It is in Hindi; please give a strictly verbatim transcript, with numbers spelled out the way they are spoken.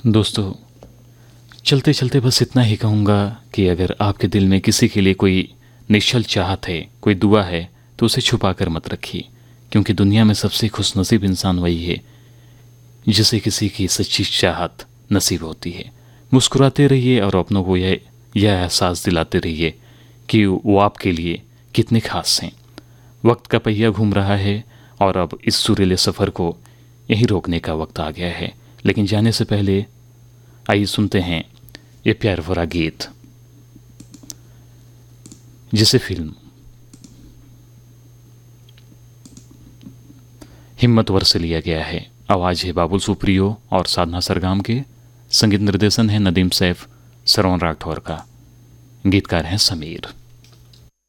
दोस्तों, चलते चलते बस इतना ही कहूँगा कि अगर आपके दिल में किसी के लिए कोई निश्चल चाहत है, कोई दुआ है, तो उसे छुपा कर मत रखिए, क्योंकि दुनिया में सबसे खुशनसीब इंसान वही है जिसे किसी की सच्ची चाहत नसीब होती है। मुस्कुराते रहिए और अपनों को यह यह एहसास दिलाते रहिए कि वो आपके लिए कितने खास हैं। वक्त का पहिया घूम रहा है और अब इस सुरीले सफ़र को यहीं रोकने का वक्त आ गया है। लेकिन जाने से पहले आइए सुनते हैं ये प्यार भरा गीत, जिसे फिल्म हिम्मतवर से लिया गया है। आवाज़ है बाबुल सुप्रियो और साधना सरगाम के, संगीत निर्देशन है नदीम सैफ, श्रवण राठौर का, गीतकार हैं समीर।